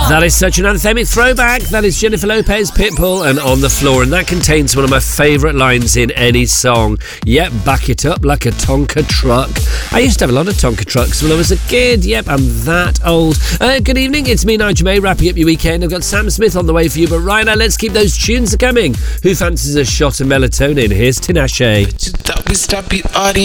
That is such an anthemic throwback. That is Jennifer Lopez, Pitbull, and On the Floor. And that contains one of my favourite lines in any song. Yep, back it up like a Tonka truck. I used to have a lot of Tonka trucks when I was a kid. Yep, I'm that old. Good evening, it's me, Nigel May, wrapping up your weekend. I've got Sam Smith on the way for you, but right now, let's keep those tunes coming. Who fancies a shot of melatonin? Here's Tinashe.